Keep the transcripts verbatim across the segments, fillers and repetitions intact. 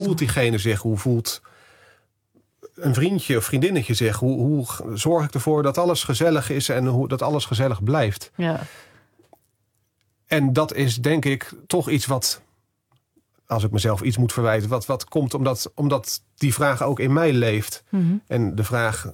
voelt diegene zich? Hoe voelt een vriendje of vriendinnetje zich? Hoe, hoe zorg ik ervoor dat alles gezellig is en hoe dat alles gezellig blijft? Ja. En dat is denk ik toch iets wat, als ik mezelf iets moet verwijten, wat, wat komt omdat, omdat die vraag ook in mij leeft. Mm-hmm. En de vraag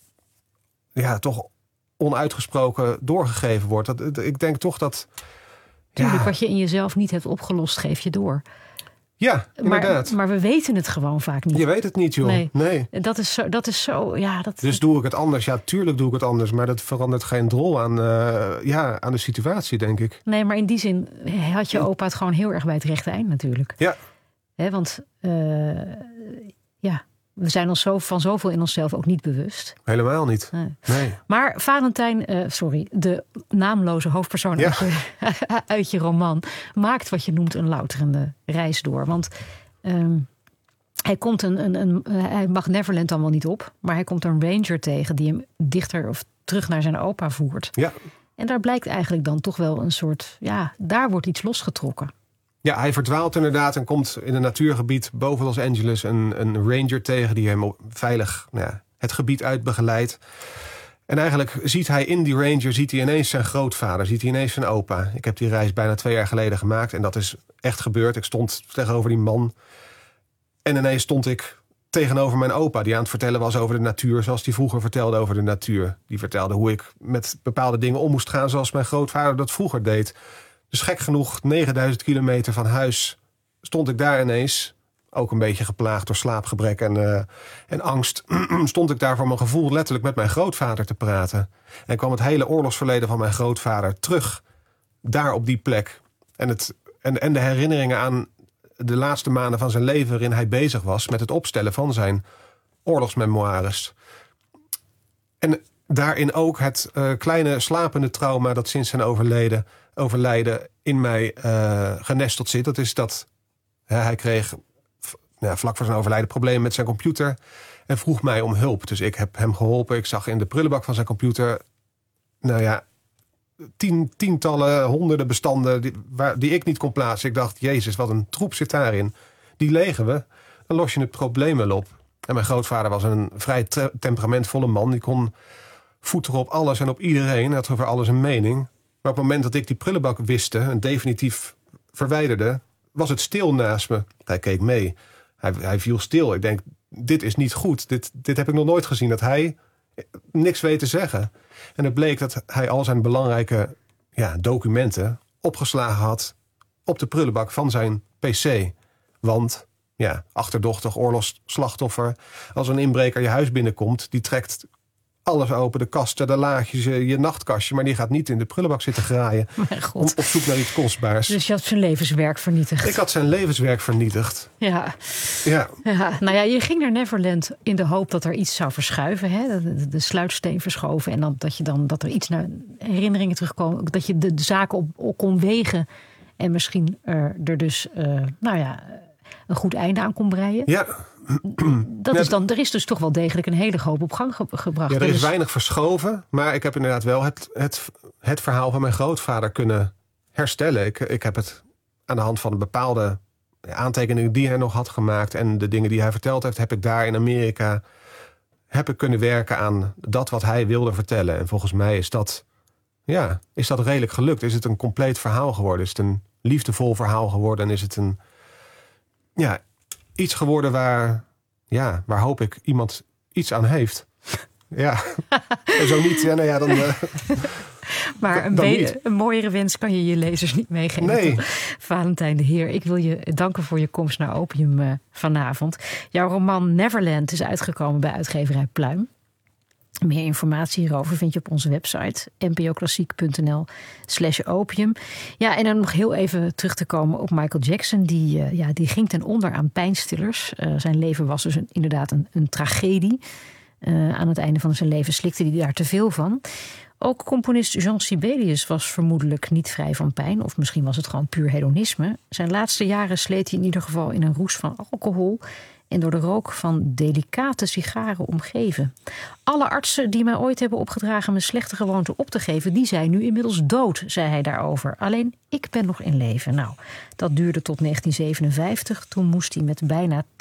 ja, toch onuitgesproken doorgegeven wordt. Dat, ik denk toch dat... Tuurlijk, ja, wat je in jezelf niet hebt opgelost, geef je door. Ja, inderdaad. Maar, maar we weten het gewoon vaak niet. Je weet het niet, joh. Nee. nee. Dat is zo, dat is zo ja. Dat... Dus doe ik het anders? Ja, tuurlijk doe ik het anders. Maar dat verandert geen drol aan, uh, ja, aan de situatie, denk ik. Nee, maar in die zin had je opa het gewoon heel erg bij het rechte eind natuurlijk. Ja. Hè, want uh, ja, we zijn ons zo, van zoveel in onszelf ook niet bewust. Helemaal niet. Nee. nee. Maar Valentijn, uh, sorry, de naamloze hoofdpersoon ja. uit, je, uit je roman, maakt wat je noemt een louterende reis door. Want um, hij komt een, een, een, hij mag Neverland dan wel niet op, maar hij komt een ranger tegen die hem dichter of terug naar zijn opa voert. Ja. En daar blijkt eigenlijk dan toch wel een soort, ja, daar wordt iets losgetrokken. Ja, hij verdwaalt inderdaad en komt in een natuurgebied boven Los Angeles een, een ranger tegen die hem veilig nou ja, het gebied uitbegeleidt. En eigenlijk ziet hij in die ranger ziet hij ineens zijn grootvader, ziet hij ineens zijn opa. Ik heb die reis bijna twee jaar geleden gemaakt en dat is echt gebeurd. Ik stond tegenover die man en ineens stond ik tegenover mijn opa die aan het vertellen was over de natuur zoals hij vroeger vertelde over de natuur. Die vertelde hoe ik met bepaalde dingen om moest gaan zoals mijn grootvader dat vroeger deed. Dus gek genoeg, negenduizend kilometer van huis stond ik daar ineens, ook een beetje geplaagd door slaapgebrek en, uh, en angst, stond ik daar voor mijn gevoel letterlijk met mijn grootvader te praten. En kwam het hele oorlogsverleden van mijn grootvader terug, daar op die plek. En, het, en, en de herinneringen aan de laatste maanden van zijn leven waarin hij bezig was met het opstellen van zijn oorlogsmemoires. En daarin ook het uh, kleine slapende trauma dat sinds zijn overleden, overlijden in mij uh, genesteld zit. Dat is dat hè, hij kreeg ja, vlak voor zijn overlijden problemen met zijn computer en vroeg mij om hulp. Dus ik heb hem geholpen. Ik zag in de prullenbak van zijn computer nou ja, tien, tientallen, honderden bestanden die, waar, die ik niet kon plaatsen. Ik dacht, jezus, wat een troep zit daarin. Die legen we. Dan los je het probleem wel op. En mijn grootvader was een vrij te- temperamentvolle man. Die kon voeteren op alles en op iedereen. Hij had over alles een mening. Maar op het moment dat ik die prullenbak wiste en definitief verwijderde, was het stil naast me. Hij keek mee. Hij, hij viel stil. Ik denk, dit is niet goed. Dit, dit heb ik nog nooit gezien. Dat hij niks weet te zeggen. En het bleek dat hij al zijn belangrijke ja, documenten opgeslagen had op de prullenbak van zijn pc. Want, ja, achterdochtig oorlogsslachtoffer, als een inbreker je huis binnenkomt, die trekt alles open, de kasten, de laadjes, je, je nachtkastje, maar die gaat niet in de prullenbak zitten graaien om, op zoek naar iets kostbaars. Dus je had zijn levenswerk vernietigd. Ik had zijn levenswerk vernietigd. Ja. Ja. ja. Nou ja, je ging naar Neverland in de hoop dat er iets zou verschuiven. Hè? De, de sluitsteen verschoven. En dan, dat, je dan, dat er iets naar herinneringen terugkomen. Dat je de, de zaken op, op kon wegen. En misschien er, er dus uh, nou ja, een goed einde aan kon breien. Ja. Dat is dan, er is dus toch wel degelijk een hele hoop op gang ge- gebracht. Ja, er is dus weinig verschoven. Maar ik heb inderdaad wel het, het, het verhaal van mijn grootvader kunnen herstellen. Ik, ik heb het aan de hand van bepaalde aantekeningen die hij nog had gemaakt en de dingen die hij verteld heeft, heb ik daar in Amerika heb ik kunnen werken aan dat wat hij wilde vertellen. En volgens mij is dat, ja, is dat redelijk gelukt. Is het een compleet verhaal geworden? Is het een liefdevol verhaal geworden? En is het een, ja, iets geworden waar, ja, waar hoop ik iemand iets aan heeft. Ja, en zo niet. Ja, nou ja, dan. Uh, maar een, be- een mooiere wens kan je je lezers niet meegeven. Nee. Valentijn de Heer, ik wil je danken voor je komst naar Opium uh, vanavond. Jouw roman Neverland is uitgekomen bij uitgeverij Pluim. Meer informatie hierover vind je op onze website npoklassiek.nl slash opium. Ja, en dan nog heel even terug te komen op Michael Jackson. Die, uh, ja, die ging ten onder aan pijnstillers. Uh, zijn leven was dus een, inderdaad een, een tragedie. Uh, aan het einde van zijn leven slikte hij daar te veel van. Ook componist Jean Sibelius was vermoedelijk niet vrij van pijn. Of misschien was het gewoon puur hedonisme. Zijn laatste jaren sleet hij in ieder geval in een roes van alcohol en door de rook van delicate sigaren omgeven. Alle artsen die mij ooit hebben opgedragen mijn slechte gewoonte op te geven, die zijn nu inmiddels dood, zei hij daarover. Alleen ik ben nog in leven. Nou, dat duurde tot negentien zevenenvijftig. Toen moest hij met bijna